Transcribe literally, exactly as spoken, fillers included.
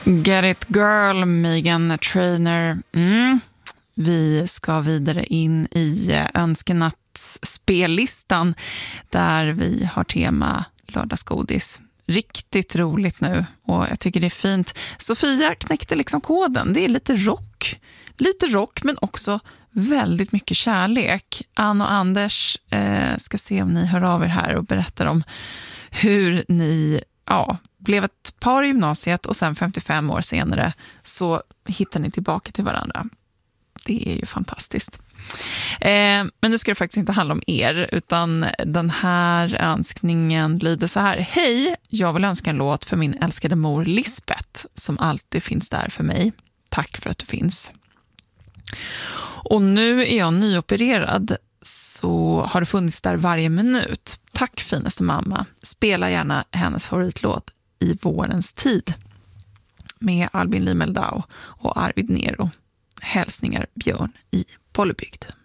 Get it girl, Meghan Trainor. Mm. Vi ska vidare in i önskenattsspellistan där vi har tema lördagsgodis. Riktigt roligt nu och jag tycker det är fint. Sofia knäckte liksom koden. Det är lite rock. Lite rock men också väldigt mycket kärlek. Ann och Anders eh, ska se om ni hör av er här och berättar om hur ni ja, blev ett par i gymnasiet och sen femtiofem år senare så hittar ni tillbaka till varandra. Det är ju fantastiskt. Eh, men nu ska det faktiskt inte handla om er utan den här önskningen lyder så här. Hej, jag vill önska en låt för min älskade mor Lisbeth som alltid finns där för mig. Tack för att du finns. Och nu är jag nyopererad så har det funnits där varje minut. Tack finaste mamma. Spela gärna hennes favoritlåt I vårens tid med Albin Limeldau och Arvid Nero. Hälsningar Björn i Bollebygd.